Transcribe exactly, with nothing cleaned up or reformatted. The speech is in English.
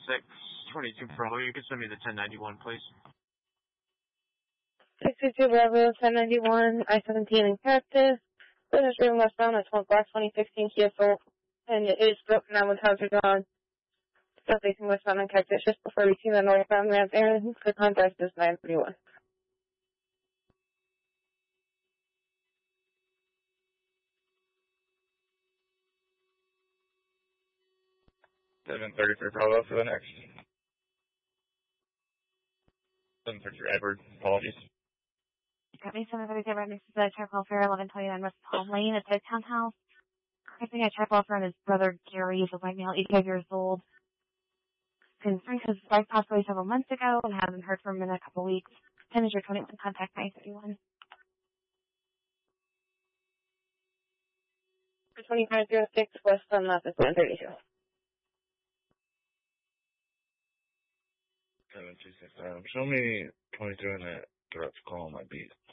six twenty-two Bravo. You can send me the ten ninety-one, please. six two two Bravo, ten ninety-one, I seventeen in Cactus. Business room westbound at twelve block twenty sixteen Kia Soul. And it is broken down with hazard on. Still facing westbound on Cactus just before reaching the northbound ramp. And the contact is nine thirty-one. seven thirty-three Bravo for the next. seven thirty-three Edward, apologies. Company seven thirty-three right next to the check welfare, eleven twenty-nine West Palm Lane at the townhouse. Currently a check welfare on his brother Gary, who's right now eighty-five years old. Concerned because his wife passed away several months ago and hasn't heard from him in a couple weeks. Ten is your twenty-one contact nine thirty-one. For twenty-five oh six West on Lapis one thirty-two. seven two six, um, show me twenty-two in that direct call on my beat.